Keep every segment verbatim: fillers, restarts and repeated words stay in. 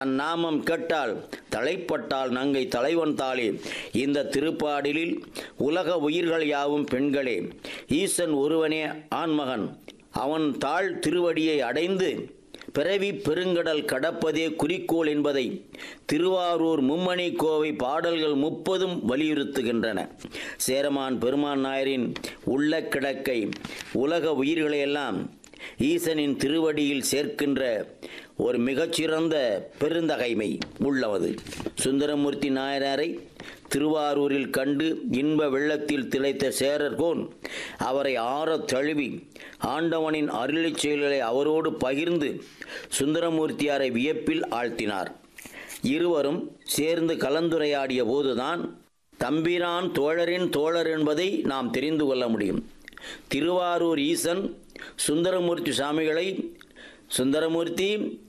அந்நாமம் கேட்டால் தலைப்பட்டால் நங்கை தலைவன் தாளே. இந்த திருப்பாடலில் உலக உயிர்கள் யாவும் பெண்களே, ஈசன் ஒருவனே ஆண்மகன், அவன் தாழ் திருவடியை அடைந்து பிறவி பெருங்கடல் கடப்பதே குறிக்கோள் என்பதை திருவாரூர் மும்மணி கோவை பாடல்கள் முப்பதும் வலியுறுத்துகின்றன. சேரமான் பெருமான் நாயரின் உள்ள கிடக்கை உலக உயிர்களையெல்லாம் ஈசனின் திருவடியில் சேர்க்கின்ற ஒரு மிகச்சிறந்த பெருந்தகைமை உள்ளவது. சுந்தரமூர்த்தி நாயனாரை திருவாரூரில் கண்டு இன்ப வெள்ளத்தில் திளைத்த சேரர்கோன் அவரை ஆறத் தழுவி ஆண்டவனின் அருளிச் செயல்களை அவரோடு பகிர்ந்து சுந்தரமூர்த்தியாரை வியப்பில் ஆழ்த்தினார். இருவரும் சேர்ந்து கலந்துரையாடிய போதுதான் தம்பிரான் தோழரின் தோழர் என்பதை நாம் தெரிந்து கொள்ள முடியும். திருவாரூர் ஈசன் சுந்தரமூர்த்தி சாமிகளை, சுந்தரமூர்த்தி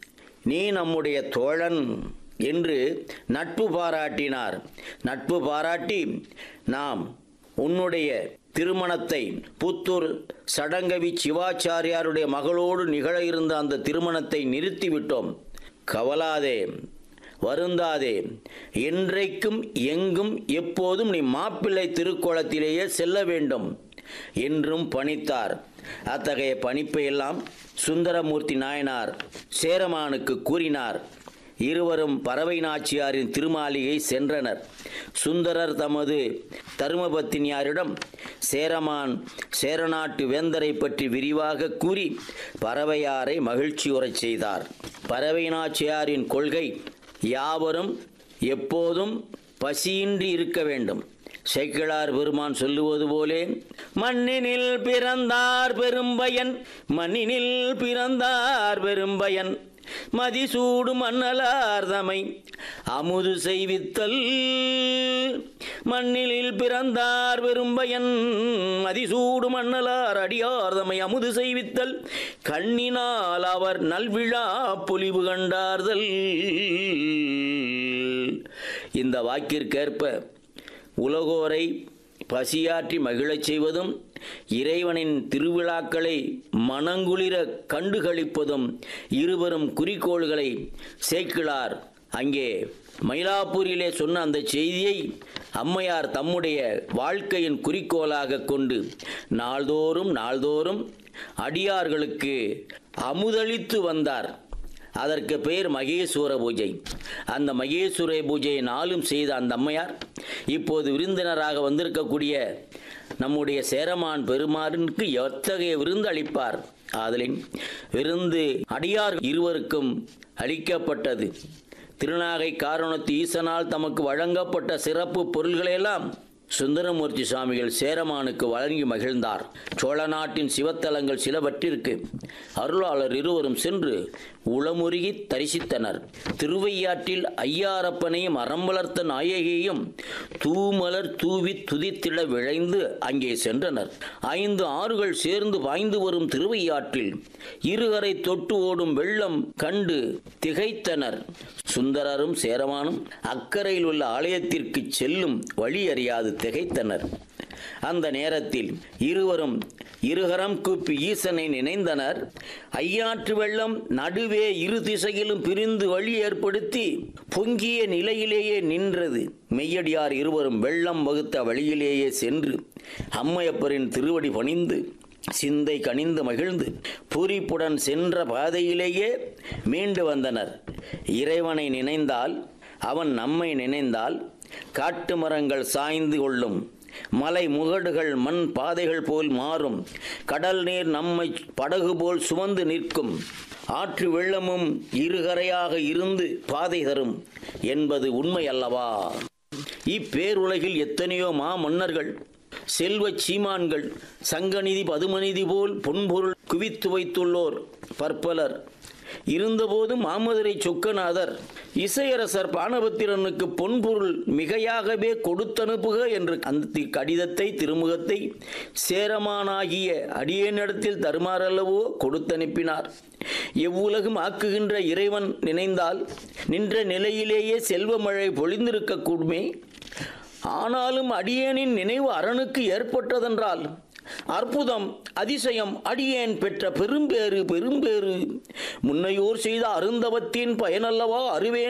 நீ நம்முடைய தோழன் என்று நட்பு பாராட்டினார். நட்பு பாராட்டி நாம் உன்னுடைய திருமணத்தை புத்தூர் சடங்கவி சிவாச்சாரியாருடைய மகளோடு நிகழ இருந்த அந்த திருமணத்தை நிறுத்திவிட்டோம். கவலாதே, வருந்தாதே, என்றைக்கும் எங்கும் எப்போதும் நீ மாப்பிள்ளை திருக்கோலத்திலேயே செல்ல வேண்டும் என்றும் பணித்தார். அத்தகைய பணிப்பை எல்லாம் சுந்தரமூர்த்தி நாயனார் சேரமானுக்கு கூறினார். இருவரும் பறவை நாச்சியாரின் திருமாளிகை சென்றனர். சுந்தரர் தமது தருமபத்தினியாரிடம் சேரமான் சேரநாட்டு வேந்தரை பற்றி விரிவாக கூறி பறவையாரை மகிழ்ச்சியுறச் செய்தார். பறவை நாச்சியாரின் கொள்கை யாவரும் எப்போதும் பசியின்றி இருக்க வேண்டும். சேக்கிழார் பெருமான் சொல்லுவது போலே, மண்ணினில் பிறந்தார் பெரும்பயன், மண்ணினில் பிறந்தார் பெரும்பயன், மதிசூடு மன்னலார் தமை அமுது செய்வித்தல். மண்ணிலில் பிறந்தார் பெரும்பயன், மதிசூடு மன்னலார் அடியார் தமை அமுது செய்வித்தல், கண்ணினால் அவர் நல்விழா பொலிவு கண்டார்தல். இந்த வாக்கிற்கேற்ப உலகோரை பசியாற்றி மகிழச் செய்வதும் இறைவனின் திருவிழாக்களை மனங்குளிர கண்டுகளிப்பதும் இருவரும் குறிக்கோள்களை சேக்கிழார் அங்கே மயிலாப்பூரிலே சொன்ன அந்த செய்தியை அம்மையார் தம்முடைய வாழ்க்கையின் குறிக்கோளாக கொண்டு நாள்தோறும் நாள்தோறும் அடியார்களுக்கு அமுதளித்து வந்தார். அதற்கு பெயர் மகேஸ்வர பூஜை. அந்த மகேஸ்வர பூஜையை நாளும் செய்த அந்த அம்மையார் இப்போது விருந்தினராக வந்திருக்கக்கூடிய நம்முடைய சேரமான் பெருமானுக்கு எத்தகைய விருந்து அளிப்பார். ஆதலின் விருந்து அடியார் இருவருக்கும் அளிக்கப்பட்டது. திருநாகை காரணத்து ஈசனால் தமக்கு வழங்கப்பட்ட சிறப்பு பொருள்களையெல்லாம் சுந்தரமூர்த்தி சுவாமிகள் சேரமானுக்கு வழங்கி மகிழ்ந்தார். சோழ நாட்டின் சிவத்தலங்கள் சிலவற்றிற்கு அருளாளர் இருவரும் சென்று உளமுருகி தரிசித்தனர். திருவையாற்றில் ஐயாரப்பனையும் அறம்பலர்த்த நாயகியையும் தூமலர் தூவி துதித்திட விழைந்து அங்கே சென்றனர். ஐந்து ஆறுகள் சேர்ந்து பாய்ந்து வரும் திருவையாற்றில் இருகரை தொட்டு ஓடும் வெள்ளம் கண்டு திகைத்தனர். சுந்தரரும் சேரமானும் அக்கறையில் உள்ள ஆலயத்திற்கு செல்லும் வழி அறியாது திகைத்தனர். அந்த நேரத்தில் இருவரும் இருகரம் கூப்பி ஈசனை நினைந்தனர். ஐயாற்று வெள்ளம் நடுவே இரு திசையிலும் பிரிந்து வழி ஏற்படுத்தி பொங்கிய நிலையிலேயே நின்றது. மெய்யடியார் இருவரும் வெள்ளம் வகுத்த வழியிலேயே சென்று அம்மையப்பரின் திருவடி பணிந்து சிந்தை கனிந்து மகிழ்ந்து பூரிப்புடன் சென்ற பாதையிலேயே மீண்டு வந்தனர். இறைவனை நினைந்தால், அவன் நம்மை நினைந்தால் காட்டு மரங்கள் சாய்ந்து கொள்ளும், மலை முகடுகள் மண் பாதைகள் போல் மாறும், கடல் நீர் நம்மை படகு போல் சுமந்து நிற்கும், ஆற்று வெள்ளமும் இருகரையாக இருந்து பாதை தரும் என்பது உண்மை அல்லவா? இப்பேருலகில் எத்தனையோ மா மன்னர்கள், செல்வ சீமான்கள், சங்கநிதி பதுமநிதி போல் பொன்பொருள் குவித்து வைத்துள்ளோர் பற்பலர் இருந்தபோதும் மாமதுரை சொக்கநாதர் இசையரசர் பானபத்திரனுக்கு பொன்பொருள் மிகையாகவே கொடுத்தனுப்புக என்று அந்த கடிதத்தை திருமுகத்தை சேரமானாகிய அடியேனிடத்தில் தருமாறல்லவோ கொடுத்தனுப்பினார். எவ்வுலகும் ஆக்குகின்ற இறைவன் நினைந்தால் நின்ற நிலையிலேயே செல்வ மழை பொழிந்திருக்க கூடுமே. ஆனாலும் அடியேனின் நினைவு அரணுக்கு ஏற்பட்டதென்றால் அற்புதம் அதிசயம் அடியேன் பெற்ற பெரும்பேறு பெரும்பேறு முன்னையோர் செய்த அருந்தவத்தின் பயனல்லவா அறிவேன்